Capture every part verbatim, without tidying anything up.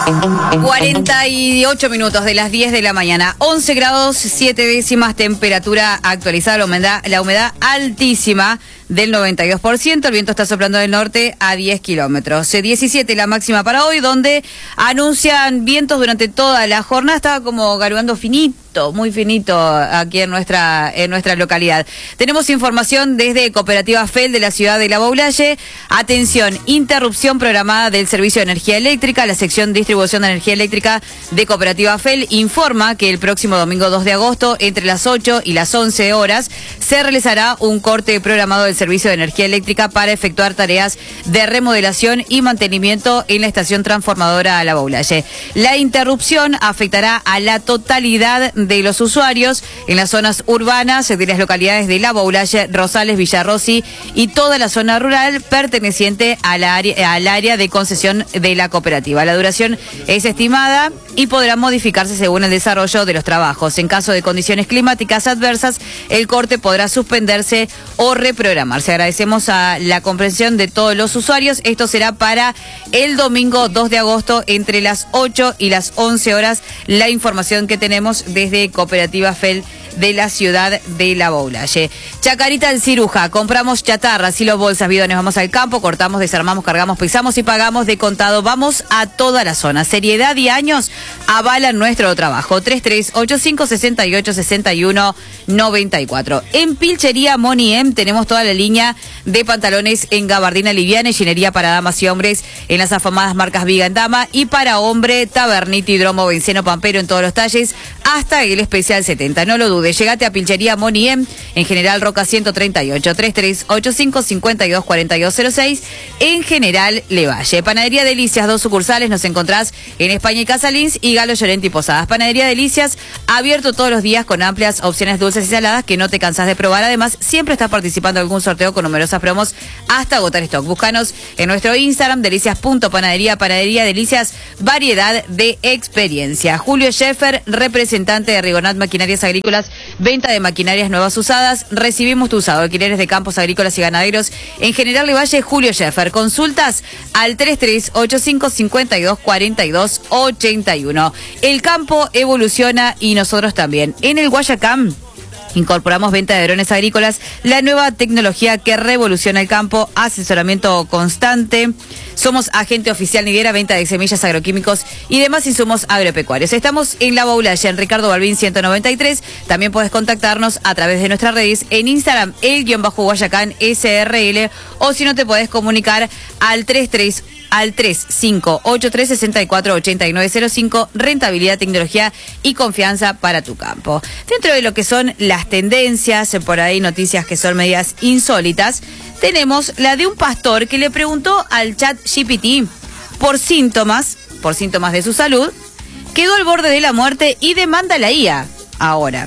cuarenta y ocho minutos de las diez de la mañana, once grados, siete décimas, temperatura actualizada, la humedad, la humedad altísima del noventa y dos por ciento, el viento está soplando del norte a diez kilómetros, diecisiete la máxima para hoy, donde anuncian vientos durante toda la jornada, estaba como garuando finito, muy finito aquí en nuestra en nuestra localidad. Tenemos información desde Cooperativa F E L de la ciudad de La Baulalle. Atención, interrupción programada del servicio de energía eléctrica. La sección de distribución de energía eléctrica de Cooperativa F E L informa que el próximo domingo dos de agosto, entre las ocho y las once horas, se realizará un corte programado del servicio de energía eléctrica para efectuar tareas de remodelación y mantenimiento en la estación transformadora La Baulalle. La interrupción afectará a la totalidad de los usuarios en las zonas urbanas de las localidades de La Baulalle, Rosales, Villarrossi y toda la zona rural perteneciente al área, al área de concesión de la cooperativa. La duración es estimada y podrá modificarse según el desarrollo de los trabajos. En caso de condiciones climáticas adversas, el corte podrá suspenderse o reprogramarse. Agradecemos a la comprensión de todos los usuarios. Esto será para el domingo dos de agosto entre las ocho y las once horas. La información que tenemos desde Cooperativa F E L de la ciudad de La Baulalle. Chacarita al Ciruja, compramos chatarra, silos, bolsas, bidones, vamos al campo, cortamos, desarmamos, cargamos, pisamos y pagamos de contado. Vamos a toda la zona. Seriedad y años avalan nuestro trabajo. tres tres ocho cinco, seis ocho, seis uno, nueve cuatro. En Pilchería Moniem tenemos toda la línea de pantalones en gabardina liviana y llenería para damas y hombres en las afamadas marcas Viga en Dama, y para hombre Taberniti, Dromo, Benceno, Pampero en todos los talles hasta el especial setenta. No lo dudes. Llegate a Pilchería Moniem en General Roca ciento treinta y ocho, tres tres ocho cinco, cinco dos cuatro dos cero seis en General Levalle. Panadería Delicias, dos sucursales, nos encontrás en España y Casalins y Galo, Llorente y Posadas. Panadería Delicias, abierto todos los días con amplias opciones dulces y saladas que no te cansás de probar. Además, siempre estás participando en algún sorteo con numerosas promos hasta agotar stock. Búscanos en nuestro Instagram, delicias.panadería, Panadería Delicias, variedad de experiencia. Julio Scheffer, representante de Rigonat Maquinarias Agrícolas, venta de maquinarias nuevas usadas. Recibimos tu usado, alquileres de campos agrícolas y ganaderos en General Levalle. Julio Scheffer, consultas al tres tres ocho cinco, cinco dos cuatro dos ocho uno. El campo evoluciona y nosotros también. En el Guayacán incorporamos venta de drones agrícolas, la nueva tecnología que revoluciona el campo, asesoramiento constante. Somos agente oficial Niguera, venta de semillas, agroquímicos y demás insumos agropecuarios. Estamos en La Baulalle, en Ricardo Balbín ciento noventa y tres. También puedes contactarnos a través de nuestras redes en Instagram, el guión bajo Guayacán S R L, o si no te podés comunicar al tres tres al tres cinco ocho tres, seis cuatro ocho nueve cero cinco, rentabilidad, tecnología y confianza para tu campo. Dentro de lo que son las tendencias, por ahí noticias que son medias insólitas, tenemos la de un pastor que le preguntó al chat G P T por síntomas, por síntomas de su salud, quedó al borde de la muerte y demanda a la I A. Ahora,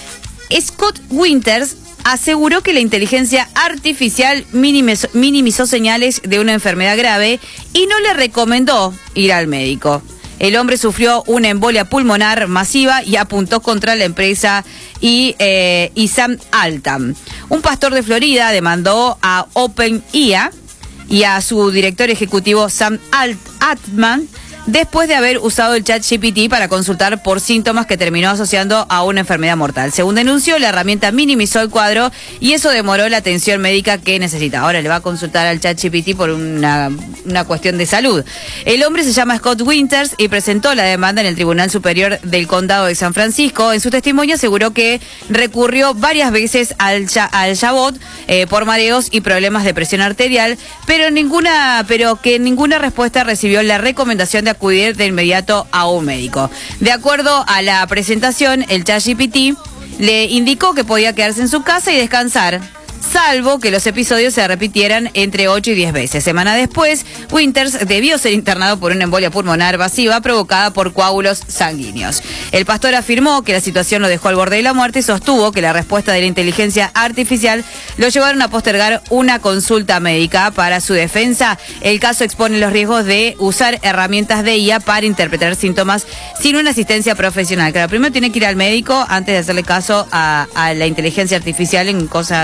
Scott Winters aseguró que la inteligencia artificial minimizó, minimizó señales de una enfermedad grave y no le recomendó ir al médico. El hombre sufrió una embolia pulmonar masiva y apuntó contra la empresa y, eh, y Sam Altman. Un pastor de Florida demandó a OpenAI y a su director ejecutivo Sam Altman después de haber usado el chat G P T para consultar por síntomas que terminó asociando a una enfermedad mortal. Según denunció, la herramienta minimizó el cuadro y eso demoró la atención médica que necesita. Ahora le va a consultar al chat G P T por una, una cuestión de salud. El hombre se llama Scott Winters y presentó la demanda en el Tribunal Superior del Condado de San Francisco. En su testimonio aseguró que recurrió varias veces al, al Jabot eh, por mareos y problemas de presión arterial, pero ninguna, pero que ninguna respuesta recibió la recomendación de acudir de inmediato a un médico. De acuerdo a la presentación, el chat G P T le indicó que podía quedarse en su casa y descansar, salvo que los episodios se repitieran entre ocho y diez veces. Semana después, Winters debió ser internado por una embolia pulmonar masiva provocada por coágulos sanguíneos. El pastor afirmó que la situación lo dejó al borde de la muerte y sostuvo que la respuesta de la inteligencia artificial lo llevaron a postergar una consulta médica. Para su defensa, el caso expone los riesgos de usar herramientas de I A para interpretar síntomas sin una asistencia profesional. Claro, primero tiene que ir al médico antes de hacerle caso a, a la inteligencia artificial en cosas de salud.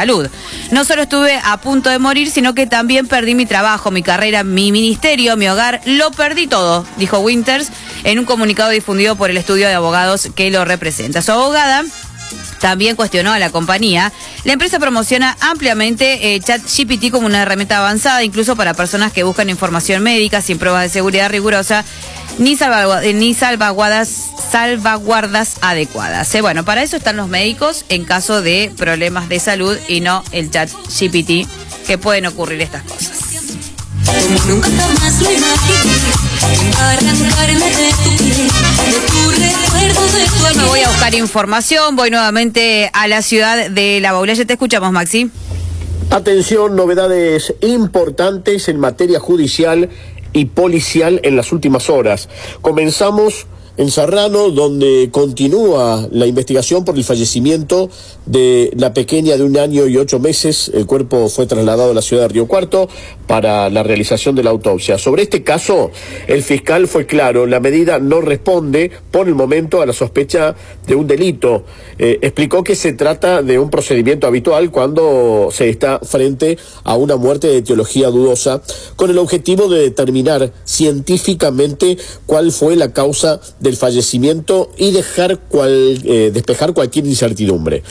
salud. No solo estuve a punto de morir, sino que también perdí mi trabajo, mi carrera, mi ministerio, mi hogar, lo perdí todo, dijo Winters en un comunicado difundido por el estudio de abogados que lo representa. Su abogada también cuestionó a la compañía. La empresa promociona ampliamente eh, ChatGPT como una herramienta avanzada, incluso para personas que buscan información médica sin pruebas de seguridad rigurosa ni, salvagu ni salvaguardas, salvaguardas adecuadas. Eh, bueno, para eso están los médicos en caso de problemas de salud y no el ChatGPT, que pueden ocurrir estas cosas. Como nunca jamás lo imaginé, arrancarme de tu piel, de tu recuerdo, de tu Yo me voy a buscar información, voy nuevamente a la ciudad de La Baula. Te escuchamos, Maxi. Atención, novedades importantes en materia judicial y policial en las últimas horas. Comenzamos en Serrano, donde continúa la investigación por el fallecimiento de la pequeña de un año y ocho meses. El cuerpo fue trasladado a la ciudad de Río Cuarto para la realización de la autopsia. Sobre este caso, el fiscal fue claro: la medida no responde por el momento a la sospecha de un delito. Eh, explicó que se trata de un procedimiento habitual cuando se está frente a una muerte de etiología dudosa, con el objetivo de determinar científicamente cuál fue la causa del fallecimiento y dejar cual, eh, despejar cualquier incertidumbre.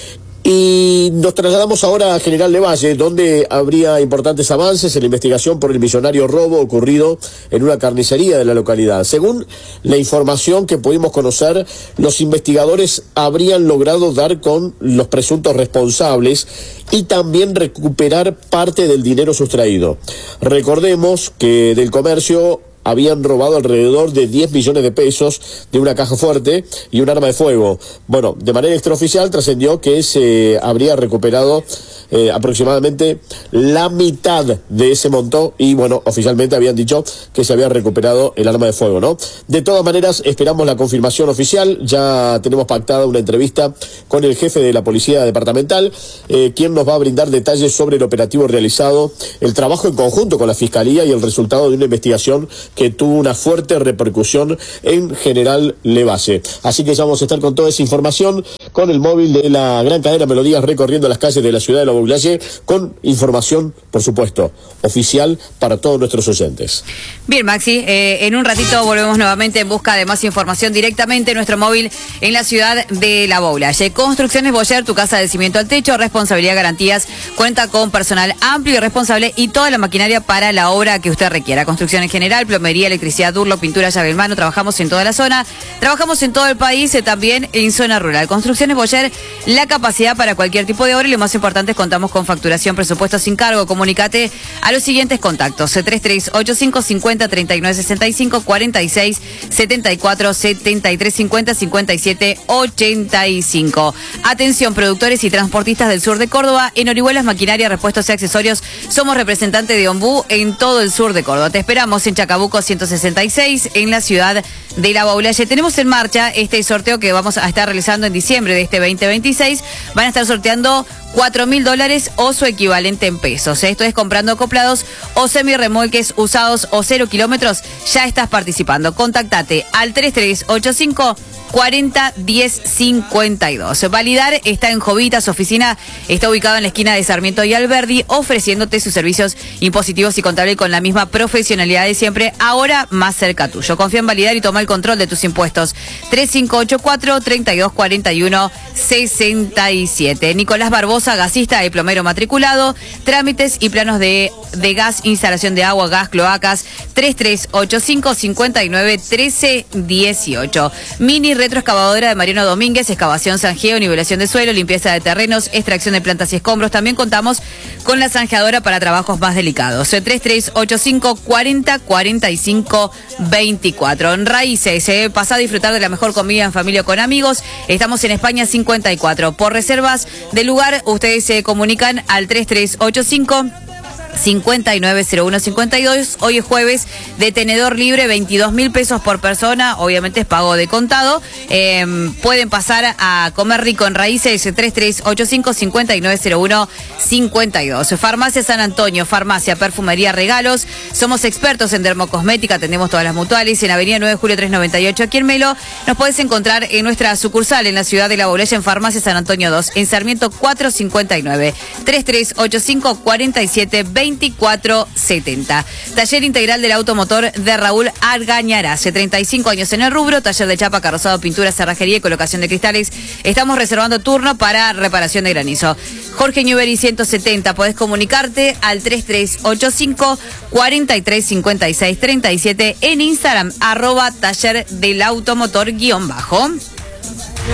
Y nos trasladamos ahora a General Lavalle, donde habría importantes avances en la investigación por el millonario robo ocurrido en una carnicería de la localidad. Según la información que pudimos conocer, los investigadores habrían logrado dar con los presuntos responsables y también recuperar parte del dinero sustraído. Recordemos que del comercio habían robado alrededor de diez millones de pesos de una caja fuerte y un arma de fuego. Bueno, de manera extraoficial trascendió que se habría recuperado eh, aproximadamente la mitad de ese monto y, bueno, oficialmente habían dicho que se había recuperado el arma de fuego, ¿no? De todas maneras, esperamos la confirmación oficial. Ya tenemos pactada una entrevista con el jefe de la Policía Departamental, eh, quien nos va a brindar detalles sobre el operativo realizado, el trabajo en conjunto con la Fiscalía y el resultado de una investigación que tuvo una fuerte repercusión en General Lavalle. Así que ya vamos a estar con toda esa información, con el móvil de la gran cadena Melodías recorriendo las calles de la ciudad de La Baula, con información, por supuesto, oficial para todos nuestros oyentes. Bien, Maxi, eh, en un ratito volvemos nuevamente en busca de más información directamente en nuestro móvil en la ciudad de La Baula. Construcciones Boyer, tu casa de cimiento al techo, responsabilidad, garantías, cuenta con personal amplio y responsable y toda la maquinaria para la obra que usted requiera. Construcción en general, plomería, electricidad, Durlo, pintura, llave en mano. Trabajamos en toda la zona, trabajamos en todo el país, eh, también en zona rural. Construcciones Boyer, la capacidad para cualquier tipo de obra y lo más importante es contamos con facturación, presupuesto sin cargo. Comunícate a los siguientes contactos: tres tres ocho cinco cincuenta treinta y nueve sesenta y cinco, cuarenta y seis setenta y cuatro setenta y tres cincuenta cincuenta y siete ochenta y cinco. Atención, productores y transportistas del sur de Córdoba. En Orihuelas Maquinaria, Repuestos y Accesorios somos representantes de Ombú en todo el sur de Córdoba. Te esperamos en Chacabuco ciento sesenta y seis, en la ciudad de La Baula. Tenemos en marcha este sorteo que vamos a estar realizando en diciembre de este veinte veintiséis. Van a estar sorteando cuatro mil dólares o su equivalente en pesos. Esto es comprando acoplados o semirremolques usados o cero kilómetros. Ya estás participando. Contactate al tres tres ocho cinco cuarenta diez cincuenta y dos. Validar está en Jovita, su oficina está ubicada en la esquina de Sarmiento y Alberdi, ofreciéndote sus servicios impositivos y contables con la misma profesionalidad de siempre, ahora más cerca tuyo. Confía en Validar y toma el control de tus impuestos. tres cinco ocho cuatro, treinta y dos cuarenta y uno, sesenta y siete. Nicolás Barbosa, gasista y plomero matriculado, trámites y planos de, de gas, instalación de agua, gas, cloacas, tres tres ocho cinco cincuenta y nueve trece dieciocho. Mini retroexcavadora de Mariano Domínguez, excavación, zanjeo, nivelación de suelo, limpieza de terrenos, extracción de plantas y escombros. También contamos con la zanjeadora para trabajos más delicados. tres tres ocho cinco cuarenta cuarenta y cinco veinticuatro. En Raíces, eh, pasa a disfrutar de la mejor comida en familia o con amigos. Estamos en España cincuenta y cuatro. Por reservas de lugar, ustedes se comunican al tres tres ocho cinco cincuenta y nueve cero uno cincuenta y dos. Hoy es jueves de tenedor libre, veintidós mil pesos por persona, obviamente es pago de contado. Eh, pueden pasar a comer rico en raíces, tres tres ocho cinco, cincuenta y nueve cero uno cincuenta y dos. Farmacia San Antonio, farmacia, perfumería, regalos. Somos expertos en dermocosmética, atendemos todas las mutuales. En Avenida nueve de julio trescientos noventa y ocho, aquí en Melo. Nos podés encontrar en nuestra sucursal en la ciudad de La Boleya, en Farmacia San Antonio dos, en Sarmiento cuatrocientos cincuenta y nueve, tres tres ocho cinco, cuarenta y siete, veinticuatro setenta. Taller integral del automotor de Raúl Argañarás, hace treinta y cinco años en el rubro, taller de chapa, carrozado, pintura, cerrajería y colocación de cristales. Estamos reservando turno para reparación de granizo. Jorge Newbery ciento setenta, podés comunicarte al tres tres ocho cinco, cuarenta y tres, cincuenta y seis, treinta y siete, en Instagram, arroba taller del automotor guión bajo.